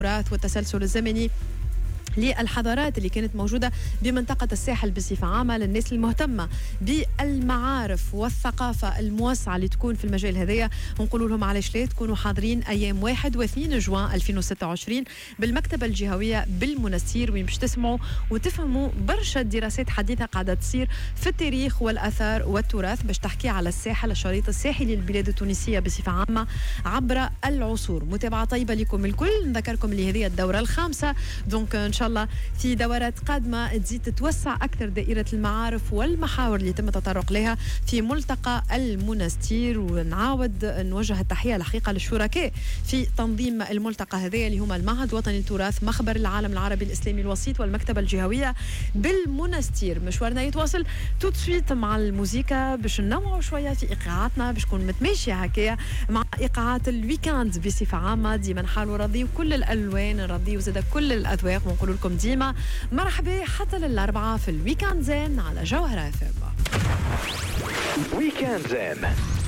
التراث والتسلسل الزمني للحضارات اللي كانت موجودة بمنطقة الساحل بصفة عامة، للناس المهتمة بالمعارف والثقافة الموسعة اللي تكون في المجال هذايا. ونقولوا لهم علاش لا تكونوا حاضرين أيام 1 و2 جوان 2026 بالمكتبة الجهوية بالمنستير، وين باش تسمعوا وتفهموا برشا دراسات حديثة قاعدة تصير في التاريخ والآثار والتراث، باش تحكي على الساحل، الشريط الساحلي للبلاد التونسية بصفة عامة عبر العصور. متابعة طيبة لكم الكل. نذكركم اللي هذه الدورة الخامسة، دونك إن شاء الله في دورات قادمة تزيد تتوسع أكثر دائرة المعارف والمحاور اللي يتم التطرق لها في ملتقى المنستير. ونعاود نوجه التحية الحقيقة للشركاء في تنظيم الملتقى هذا اللي هما المعهد الوطني للتراث، مخبر العالم العربي الإسلامي الوسيط، والمكتبة الجهوية بالمنستير. مشوارنا يتواصل توت سويت مع الموسيقى باش ننوعوا شوية في إيقاعاتنا، باش نكون متماشية هكايا مع إيقاعات الويكاند بصفة عامة. ديما نحاولوا نرضيو كل الألوان، نرضيو زاد كل الأذواق، ونقول لكم ديما مرحبا حتى للأربعة في الويكاند زين على جوهرة FM. ويكاند زين.